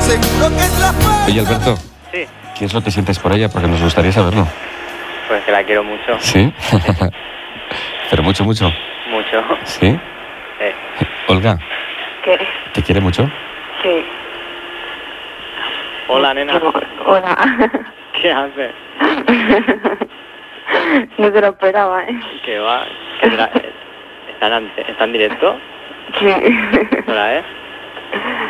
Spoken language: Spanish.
Oye, Alberto, Sí, ¿qué es lo que sientes por ella? Porque nos gustaría saberlo. pues que la quiero mucho. ¿Sí? Pero mucho, mucho. Mucho. ¿Sí? Olga, ¿Qué? ¿te quiere mucho? Sí. Hola, nena. Hola. ¿Qué haces? No te lo esperaba, ¿eh? ¿Qué va? ¿Está en directo? Sí. ¿Hola,